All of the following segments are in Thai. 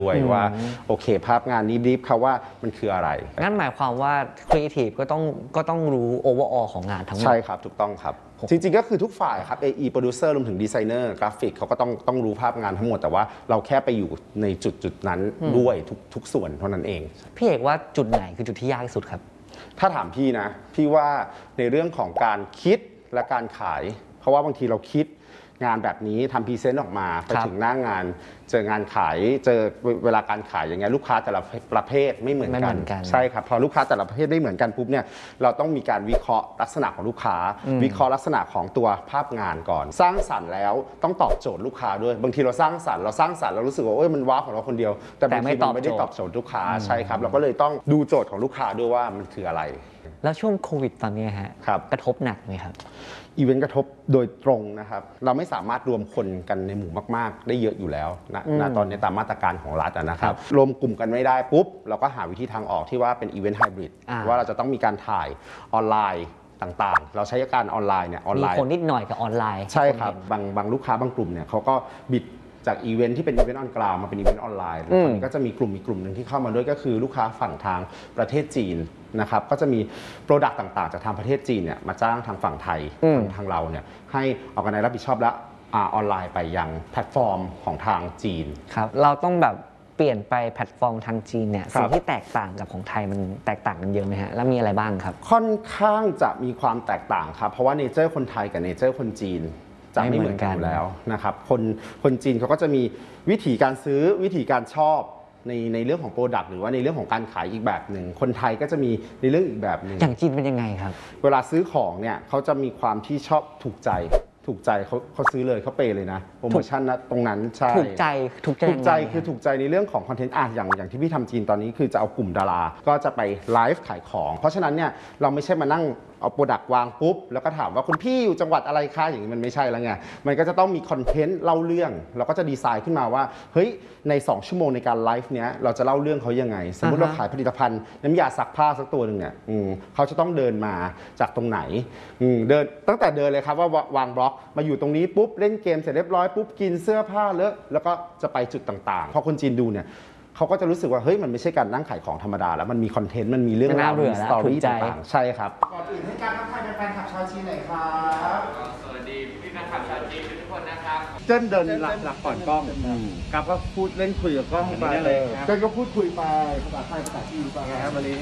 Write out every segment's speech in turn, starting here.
ด้วยว่าโอเคภาพงานนี้บรีฟเขาว่ามันคืออะไรงั้นหมายความว่าครีเอทีฟก็ต้องรู้โอเวอร์ออของงานทั้งหมดใช่ครับถูกต้องครับจริงๆก็คือทุกฝ่ายครับ AE Producer รวมถึงดีไซเนอร์กราฟิกเขาก็ต้องรู้ภาพงานทั้งหมดแต่ว่าเราแค่ไปอยู่ในจุดนั้นด้วยทุกส่วนเท่านั้นเองพี่เอกว่าจุดไหนคือจุดที่ยากที่สุดครับถ้าถามพี่นะพี่ว่าในเรื่องของการคิดและการขายเพราะว่าบางทีเราคิดงานแบบนี้ทำพรีเซนต์ออกมาไปถึงหน้างานเจองานขายเจอเวลาการขายอย่างเงี้ยลูกค้าแต่ละประเภทไม่เหมือนกันใช่ครับพอลูกค้าแต่ละประเภทไม่เหมือนกันปุ๊บเนี่ยเราต้องมีการวิเคราะห์ลักษณะของลูกค้าวิเคราะห์ลักษณะของตัวภาพงานก่อนสร้างสรรค์แล้วต้องตอบโจทย์ลูกค้าด้วยบางทีเราสร้างสรรค์เรารู้สึกว่ามันว้าวของเราคนเดียวแต่บางทีมันไม่ได้ตอบโจทย์ลูกค้าใช่ครับเราก็เลยต้องดูโจทย์ของลูกค้าด้วยว่ามันคืออะไรแล้วช่วงโควิดตอนนี้ฮะกระทบหนักไหมครับอีเวนต์กระทบโดยตรงนะครับเราไม่สามารถรวมคนกันในหมู่มากๆได้เยอะอยู่แล้วนะตอนนี้ตามมาตรการของรัฐนะครับรวมกลุ่มกันไม่ได้ปุ๊บเราก็หาวิธีทางออกที่ว่าเป็นอีเวนต์ไฮบริดว่าเราจะต้องมีการถ่ายออนไลน์ต่างๆเราใช้การออนไลน์เนี่ยมีคนนิดหน่อยกับออนไลน์ใช่ครับบางลูกค้าบางกลุ่มเนี่ยเขาก็บิดจากอีเวนท์ที่เป็นอีเวนต์ออนกราวมาเป็นอีเวนต์ออนไลน์แล้วก็จะมีกลุ่มหนึ่งที่เข้ามาด้วยก็คือลูกค้าฝั่งทางประเทศจีนนะครับก็จะมีโปรดักต์ต่างๆจากทางประเทศจีนเนี่ยมาจ้างทางฝั่งไทยทางเราเนี่ยให้ออกกันรับผิดชอบและออนไลน์ไปยังแพลตฟอร์มของทางจีนครับเราต้องแบบเปลี่ยนไปแพลตฟอร์มทางจีนเนี่ยสิ่งที่แตกต่างกับของไทยมันแตกต่างกันเยอะไหมฮะแล้วมีอะไรบ้างครับค่อนข้างจะมีความแตกต่างครับเพราะว่าเนเจอร์คนไทยกับเนเจอร์คนจีนจะไม่เหมือนกันอยู่แล้วนะครับคนจีนเขาก็จะมีวิธีการซื้อวิธีการชอบในเรื่องของโปรดักต์หรือว่าในเรื่องของการขายอีกแบบหนึ่งคนไทยก็จะมีในเรื่องอีกแบบหนึ่งอย่างจีนเป็นยังไงครับเวลาซื้อของเนี่ยเขาจะมีความที่ชอบถูกใจเขาซื้อเลยเขาเปย์เลยนะโปรโมชั่นนะตรงนั้นใช่ถูกใจคือถูกใจในเรื่องของคอนเทนต์อย่างที่พี่ทำจีนตอนนี้คือจะเอากลุ่มดาราก็จะไปไลฟ์ขายของเพราะฉะนั้นเนี่ยเราไม่ใช่มานั่งเอาโปรดักต์วางปุ๊บแล้วก็ถามว่าคุณพี่อยู่จังหวัดอะไรคะอย่างนี้มันไม่ใช่แล้วไงมันก็จะต้องมีคอนเทนต์เล่าเรื่องเราก็จะดีไซน์ขึ้นมาว่าเฮ้ยใน2ชั่วโมงในการไลฟ์เนี้ยเราจะเล่าเรื่องเขายังไงสมมติเราขายผลิตภัณฑ์น้ำยาซักผ้าสักตัวหนึ่งเนี่ยเขาจะต้องเดินมาจากตรงไหนเดินตั้งแต่เดินเลยครับว่าวางบล็อกมาอยู่ตรงนี้ปุ๊บเล่นเกมเสร็จเรียบร้อยปุ๊บกินเสื้อผ้าเลอะแล้วก็จะไปจุดต่างๆพอคนจีนดูเนี่ยเขาก็จะรู้สึกว่าเฮ้ยมันไม่ใช่การนั่งขายของธรรมดาแล้วมันมีคอนเทนต์มันมีเรื่องราวมีสตอรี่ต่างๆใช่ครับก่อนอื่นให้การทักทายแฟนคลับชาวจีนหน่อยครับสวัสดีพี่แฟนคลับชาวจีนทุกคนนะครับเจิ้นเดินหลักก่อนกล้องกับก็พูดเล่นคุยกับกล้องไปเลยเจิ้นก็พูดคุยไปภาษาไทยภาษาจีนไปครับวันนี้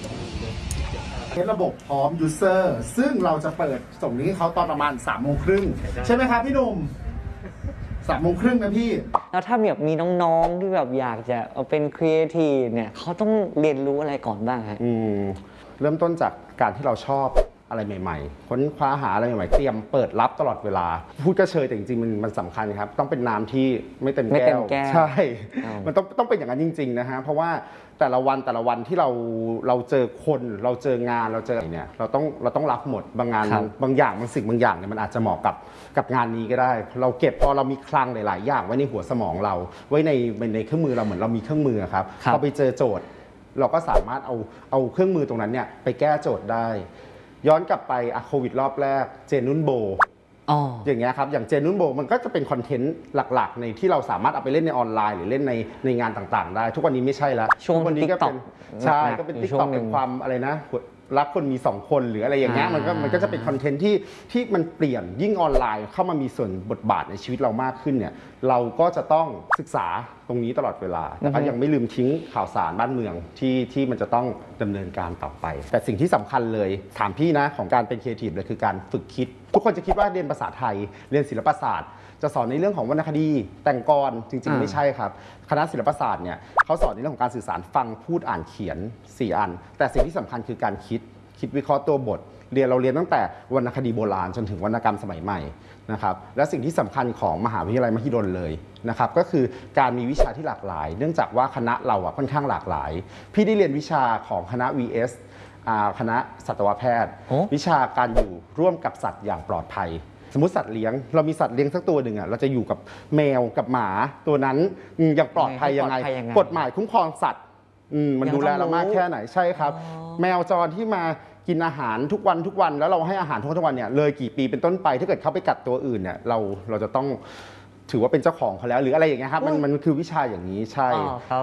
ระบบพร้อมยูเซอร์ซึ่งเราจะเปิดส่งนี้ให้เขาตอนประมาณ3:30ใช่ไหมครับพี่หนุ่ม3:30นะพี่แล้วถ้าแบบมีน้องๆที่แบบอยากจะเอาเป็นครีเอทีฟเนี่ยเขาต้องเรียนรู้อะไรก่อนบ้างฮะเริ่มต้นจากการที่เราชอบอะไรใหม่ๆค้นคว้าหาอะไรใหม่ๆเตรียมเปิดรับตลอดเวลาพูดก็เชยแต่จริงๆมันสำคัญครับต้องเป็นน้ำที่ไม่เต็มแก้วใช่มันต้องเป็นอย่างนั้นจริงๆนะฮะเพราะว่าแต่ละวันที่เราเจอคนเราเจองานเราเจอเนี่ยเราต้องรับหมดบางงานบางอย่างบางสิ่งบางอย่างเนี่ยมันอาจจะเหมาะกับงานนี้ก็ได้เราเก็บพอเรามีคลังหลายๆอย่างไว้ในหัวสมองเราไว้ในเครื่องมือเราเหมือนเรามีเครื่องมือครับพอไปเจอโจทย์เราก็สามารถเอาเครื่องมือตรงนั้นเนี่ยไปแก้โจทย์ได้ย้อนกลับไปโควิดรอบแรกเจนนุ่นโบอย่างเงี้ยครับอย่างเจนนุ่นโบมันก็จะเป็นคอนเทนต์หลักๆในที่เราสามารถเอาไปเล่นในออนไลน์หรือเล่นในงานต่างๆได้ทุกวันนี้ไม่ใช่แล้วช่วงวันนี้ก็เป็นใช่ก็เป็น TikTok เป็นความอะไรนะรักคนมี2คนหรืออะไรอย่างเงี้ยมันก็จะเป็นคอนเทนต์ที่มันเปลี่ยนยิ่งออนไลน์เข้ามามีส่วนบทบาทในชีวิตเรามากขึ้นเนี่ยเราก็จะต้องศึกษาตรงนี้ตลอดเวลาแต่ก็ยังไม่ลืมทิ้งข่าวสารบ้านเมืองที่มันจะต้องดำเนินการต่อไปแต่สิ่งที่สำคัญเลยถามพี่นะของการเป็นครีเอทีฟเลยคือการฝึกคิดทุกคนจะคิดว่าเรียนภาษาไทยเรียนศิลปศาสตร์จะสอนในเรื่องของวรรณคดีแต่งกลจริงๆไม่ใช่ครับคณะศิลปศาสตร์เนี่ยเขาสอนในเรื่องของการสื่อสารฟังพูดอ่านเขียน4 อันแต่สิ่งที่สำคัญคือการคิดวิเคราะห์ตัวบทเราเรียนตั้งแต่วรรณคดีโบราณจนถึงวรรณกรรมสมัยใหม่นะครับและสิ่งที่สำคัญของมหาวิทยาลัยมหิดลเลยนะครับก็คือการมีวิชาที่หลากหลายเนื่องจากว่าคณะเราค่อนข้างหลากหลายพี่ได้เรียนวิชาของคณะ VS คณะสัตวแพทย์วิชาการอยู่ร่วมกับสัตว์อย่างปลอดภัยสมมติสัตว์เลี้ยงเรามีสัตว์เลี้ยงสักตัวหนึ่งเราจะอยู่กับแมวกับหมาตัวนั้นอย่างปลอดภัยยังไงกฎหมายคุ้มครองสัตว์มันดูแลเรามากแค่ไหนใช่ครับแมวจรที่มากินอาหารทุกวันแล้วเราให้อาหารทุกวันเนี่ยเลยกี่ปีเป็นต้นไปถ้าเกิดเขาไปกัดตัวอื่นเนี่ยเราจะต้องถือว่าเป็นเจ้าของเขาแล้วหรืออะไรอย่างเงี้ยครับมันคือวิชาอย่างนี้ใช่อ๋อครับ